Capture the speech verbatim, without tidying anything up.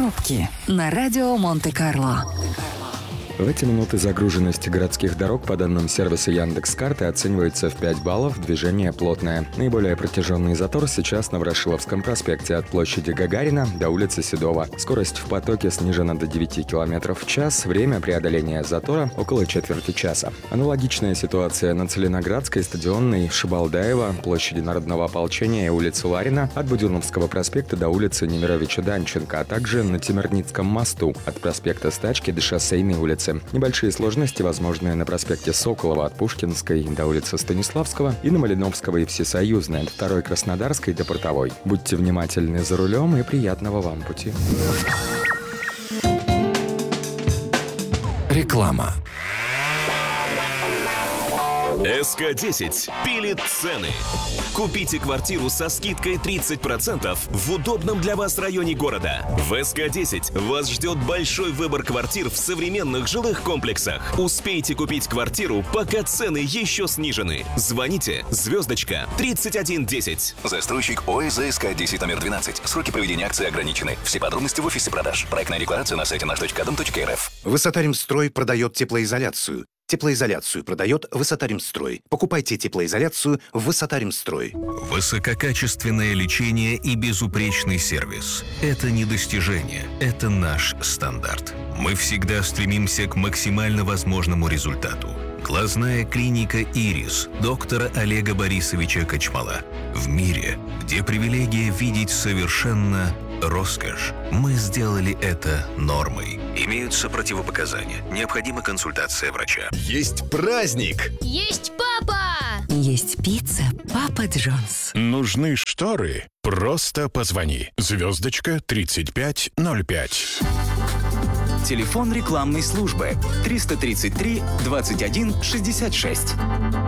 Пробки на радио Монте-Карло. В эти минуты загруженность городских дорог по данным сервиса Яндекс.Карты оценивается в пять баллов, движение плотное. Наиболее протяженный затор сейчас на Ворошиловском проспекте от площади Гагарина до улицы Седова. Скорость в потоке снижена до девяти километров в час, время преодоления затора около четверти часа. Аналогичная ситуация на Целиноградской, Стадионной, Шибалдаева, площади Народного ополчения и улицы Ларина от Буденновского проспекта до улицы Немировича-Данченко, а также на Темирницком мосту от проспекта Стачки до шоссейной улицы. Небольшие сложности возможны на проспекте Соколова от Пушкинской до улицы Станиславского и на Малиновского и Всесоюзной от второй Краснодарской до Портовой. Будьте внимательны за рулем и приятного вам пути. Реклама. эс ка десять пилит цены. Купите квартиру со скидкой тридцать процентов в удобном для вас районе города. В эс ка десять вас ждет большой выбор квартир в современных жилых комплексах. Успейте купить квартиру, пока цены еще снижены. Звоните звездочка тридцать один десять. Застройщик ОСЗ эс ка десять номер двенадцать. Сроки проведения акции ограничены. Все подробности в офисе продаж. Проектная декларация на сайте наш точка дом точка эр эф. Высотаримстрой продает теплоизоляцию. Теплоизоляцию продает Высотаримстрой. Покупайте теплоизоляцию в Высотаримстрой. Высококачественное лечение и безупречный сервис – это не достижение, это наш стандарт. Мы всегда стремимся к максимально возможному результату. Глазная клиника «Ирис» доктора Олега Борисовича Кочмала. В мире, где привилегия видеть совершенно роскошь, мы сделали это нормой. Имеются противопоказания. Необходима консультация врача. Есть праздник! Есть папа! Есть пицца Папа Джонс. Нужны шторы? Просто позвони. Звездочка тридцать пять ноль пять. Телефон рекламной службы триста тридцать три двадцать один шестьдесят шесть.